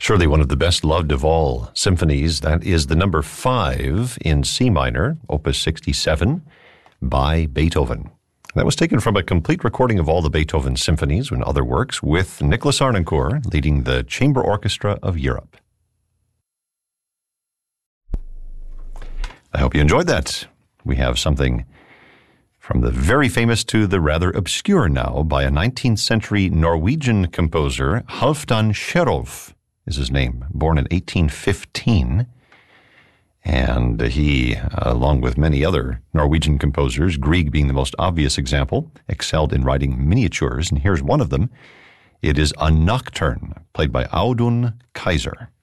Surely one of the best loved of all symphonies. That is the number 5 in C minor, Opus 67, by Beethoven. That was taken from a complete recording of all the Beethoven symphonies and other works with Nicholas Harnoncourt leading the Chamber Orchestra of Europe. I hope you enjoyed that. We have something from the very famous to the rather obscure now by a 19th century Norwegian composer, Halfdan Kjerulf is his name, born in 1815. And he, along with many other Norwegian composers, Grieg being the most obvious example, excelled in writing miniatures, and here's one of them. It is a nocturne, played by Audun Kaiser.